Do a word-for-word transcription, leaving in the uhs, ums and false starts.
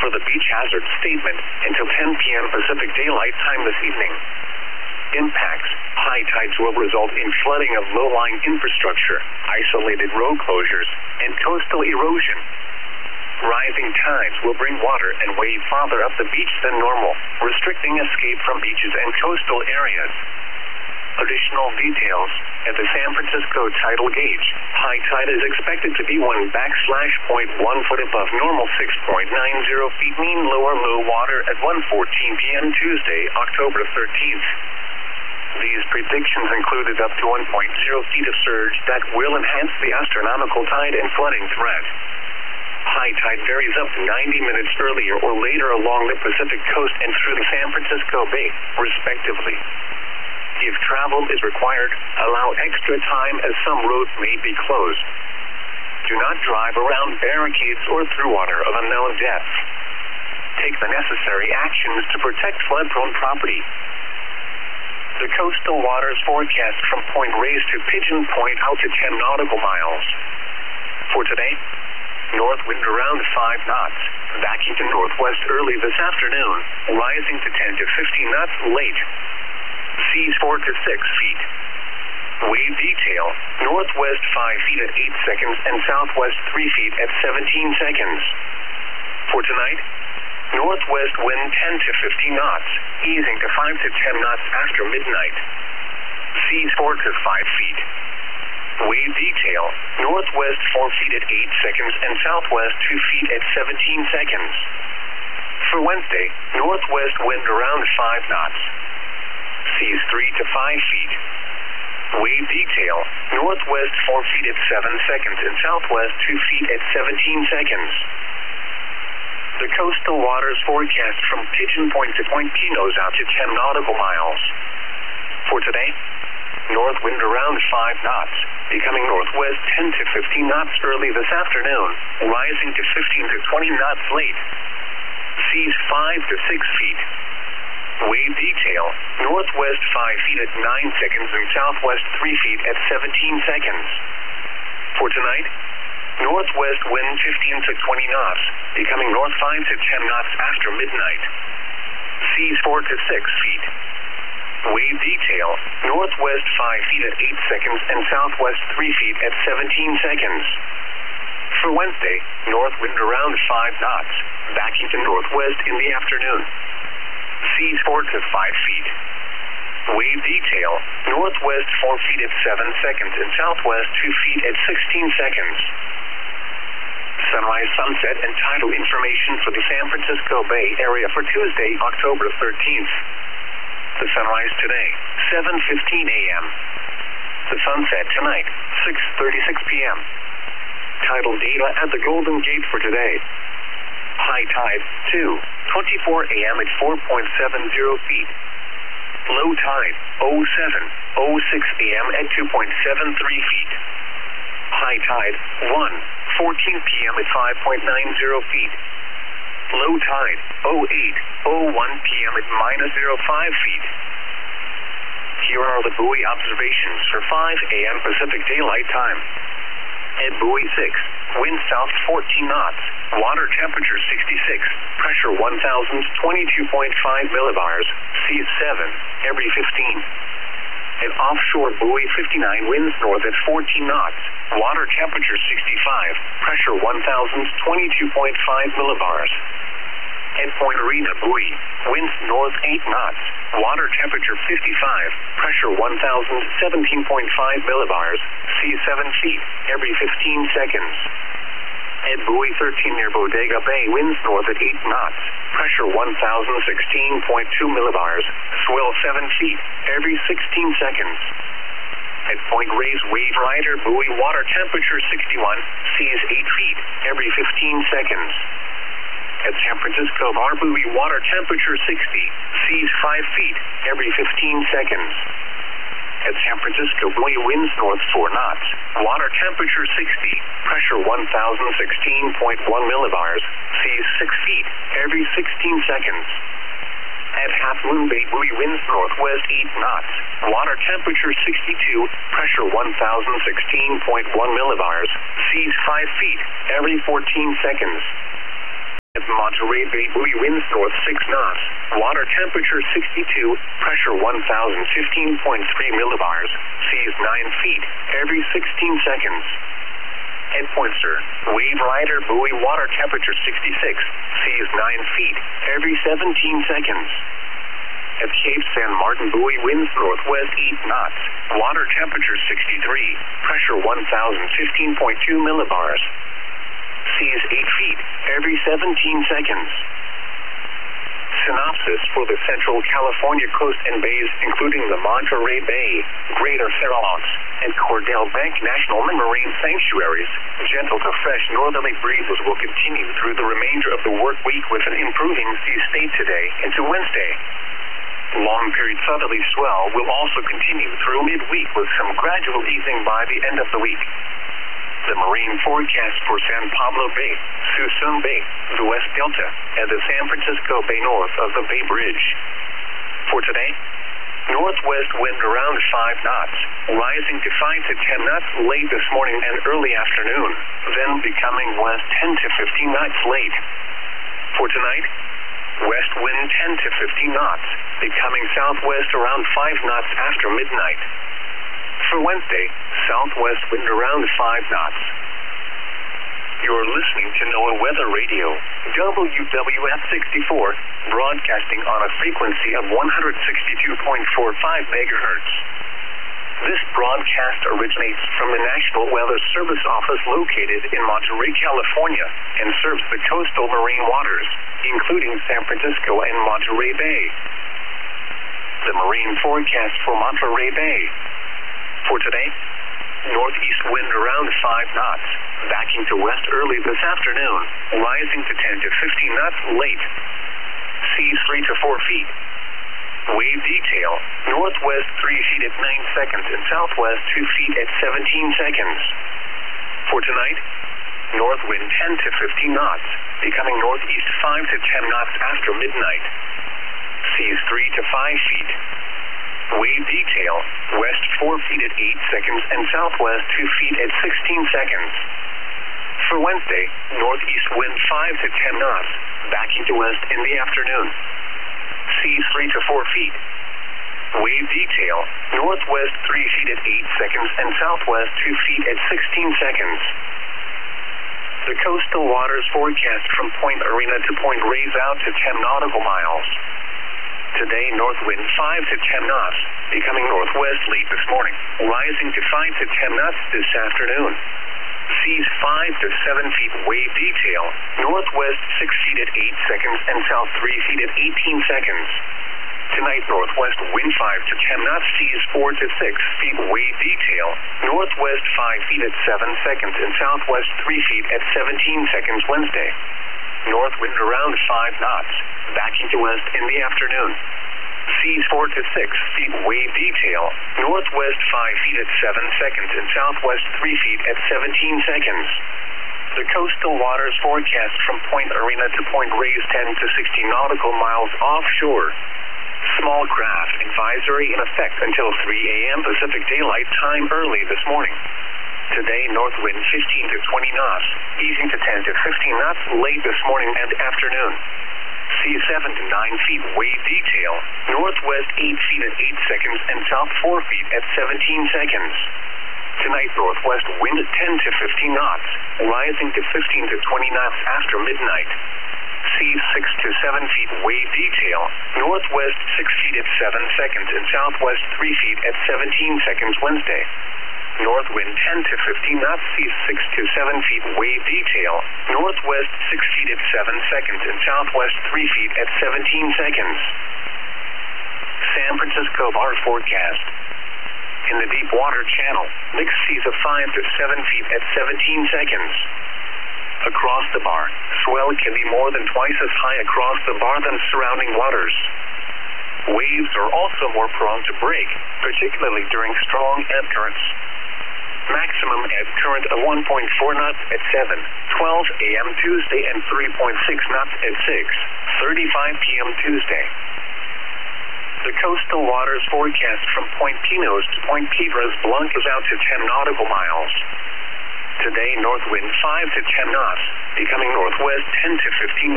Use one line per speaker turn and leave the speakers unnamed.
for the beach hazard statement until ten p.m. Pacific Daylight Time this evening. Impacts. High tides will result in flooding of low-lying infrastructure, isolated road closures, and coastal erosion. Rising tides will bring water and wave farther up the beach than normal, restricting escape from beaches and coastal areas. Additional details. At the San Francisco tidal gauge, high tide is expected to be one backslash point one foot above normal six point nine zero feet mean lower low water at one fourteen p.m. Tuesday, October thirteenth. These predictions included up to one point zero feet of surge that will enhance the astronomical tide and flooding threat. High tide varies up to ninety minutes earlier or later along the Pacific coast and through the San Francisco Bay, respectively. If travel is required, allow extra time as some roads may be closed. Do not drive around barricades or through water of unknown depth. Take the necessary actions to protect flood-prone property. The coastal waters forecast from Point Reyes to Pigeon Point out to ten nautical miles. For today, north wind around five knots, backing to northwest early this afternoon, rising to ten to fifteen knots late. Seas four to six feet. Wave detail, northwest five feet at eight seconds and southwest three feet at seventeen seconds. For tonight, northwest wind ten to fifteen knots, easing to five to ten knots after midnight. Seas four to five feet. Wave detail, northwest four feet at eight seconds and southwest two feet at seventeen seconds. For Wednesday, northwest wind around five knots. Seas three to five feet. Wave detail, northwest four feet at seven seconds and southwest two feet at seventeen seconds. The coastal waters forecast from Pigeon Point to Point Pinos out to ten nautical miles. For today, north wind around five knots, becoming northwest ten to fifteen knots early this afternoon, rising to fifteen to twenty knots late. Seas five to six feet. Wave detail, northwest five feet at nine seconds and southwest three feet at seventeen seconds. For tonight, northwest wind fifteen to twenty knots, becoming north five to ten knots after midnight. Seas four to six feet. Wave detail, northwest five feet at eight seconds and southwest three feet at seventeen seconds. For Wednesday, north wind around five knots, backing to northwest in the afternoon. Seas four to five feet. Wave detail, northwest four feet at seven seconds and southwest two feet at sixteen seconds. Sunrise, sunset, and tidal information for the San Francisco Bay Area for Tuesday, October thirteenth. The sunrise today, seven fifteen a.m. The sunset tonight, six thirty-six p.m. Tidal data at the Golden Gate for today. High tide, two twenty-four a.m. at four point seven zero feet. Low tide, oh seven oh six a.m. at two point seven three feet. High tide, one fourteen p.m. at five point nine zero feet. Low tide, oh eight oh one p.m. at minus zero five feet. Here are the buoy observations for five a.m. Pacific Daylight Time. At buoy six, wind south fourteen knots, water temperature sixty-six, pressure one thousand twenty-two point five millibars, seas seven, every fifteen. At offshore buoy fifty-nine, winds north at fourteen knots, water temperature sixty-five, pressure one thousand twenty-two point five millibars. At Point Arena buoy, winds north eight knots, water temperature fifty-five, pressure one thousand seventeen point five millibars, seas seven feet, every fifteen seconds. At buoy thirteen near Bodega Bay, winds north at eight knots, pressure one thousand sixteen point two millibars, swell seven feet, every sixteen seconds. At Point Reyes Wave Rider buoy, water temperature sixty-one, seas eight feet, every fifteen seconds. At San Francisco Bar buoy, water temperature sixty, seas five feet, every fifteen seconds. At San Francisco buoy, winds north four knots, water temperature sixty, pressure one thousand sixteen point one millibars, seas six feet, every sixteen seconds. At Half Moon Bay buoy, winds northwest eight knots, water temperature sixty-two, pressure one thousand sixteen point one millibars, seas five feet, every fourteen seconds. At Mon Monterey Bay buoy winds north six knots. Water temperature sixty-two, pressure one thousand fifteen point three millibars, seas nine feet every sixteen seconds. Head pointer, wave rider buoy water temperature sixty-six, seas nine feet every seventeen seconds. At Cape San Martin buoy winds northwest eight knots. Water temperature sixty-three, pressure one thousand fifteen point two millibars. Seas eight feet every seventeen seconds. Synopsis for the Central California coast and bays, including the Monterey Bay, Greater Farallones, and Cordell Bank National Marine Sanctuaries. Gentle to fresh northerly breezes will continue through the remainder of the work week with an improving sea state today into Wednesday. Long-period southerly swell will also continue through midweek with some gradual easing by the end of the week. The marine forecast for San Pablo Bay, Suisun Bay, the West Delta, and the San Francisco Bay north of the Bay Bridge. For today, northwest wind around five knots, rising to five to ten knots late this morning and early afternoon, then becoming west ten to fifteen knots late. For tonight, west wind ten to fifteen knots, becoming southwest around five knots after midnight. For Wednesday, southwest wind around five knots. You're listening to NOAA Weather Radio, W W F sixty-four, broadcasting on a frequency of one hundred sixty-two point four five megahertz. This broadcast originates from the National Weather Service office located in Monterey, California, and serves the coastal marine waters, including San Francisco and Monterey Bay. The marine forecast for Monterey Bay. For today, northeast wind around five knots, backing to west early this afternoon, rising to ten to fifteen knots late. Seas three to four feet. Wave detail, northwest three feet at nine seconds and southwest two feet at seventeen seconds. For tonight, north wind ten to fifteen knots, becoming northeast five to ten knots after midnight. Seas three to five feet. Wave detail, west four feet at eight seconds and southwest two feet at sixteen seconds. For Wednesday, northeast wind five to ten knots, backing to west in the afternoon. Seas three to four feet. Wave detail, northwest three feet at eight seconds and southwest two feet at sixteen seconds. The coastal waters forecast from Point Arena to Point Reyes out to ten nautical miles. Today, north wind five to ten knots, becoming northwest late this morning, rising to five to ten knots this afternoon. Seas five to seven feet wave detail, northwest six feet at eight seconds and south three feet at eighteen seconds. Tonight, northwest wind five to ten knots, seas four to six feet wave detail, northwest five feet at seven seconds and southwest three feet at seventeen seconds Wednesday. North wind around five knots, backing to west in the afternoon. Seas four to six feet wave detail, northwest five feet at seven seconds and southwest three feet at seventeen seconds. The coastal waters forecast from Point Arena to Point Reyes ten to sixteen nautical miles offshore. Small craft advisory in effect until three a m Pacific Daylight Time early this morning. Today, north wind fifteen to twenty knots, easing to ten to fifteen knots late this morning and afternoon. Seas seven to nine feet wave detail, northwest eight feet at eight seconds and south four feet at seventeen seconds. Tonight, northwest wind ten to fifteen knots, rising to fifteen to twenty knots after midnight. Seas six to seven feet wave detail, northwest six feet at seven seconds and southwest three feet at seventeen seconds Wednesday. North wind ten to fifteen knots, seas six to seven feet wave detail, northwest six feet at seven seconds and southwest three feet at seventeen seconds. San Francisco bar forecast. In the deep water channel, mixed seas of five to seven feet at seventeen seconds. Across the bar, swell can be more than twice as high across the bar than surrounding waters. Waves are also more prone to break, particularly during strong ebb currents. Maximum ebb current of one point four knots at seven twelve a m Tuesday and three point six knots at six thirty-five p m Tuesday. The coastal waters forecast from Point Pinos to Point Piedras Blancas out to ten nautical miles. Today, north wind five to ten knots, becoming northwest ten to fifteen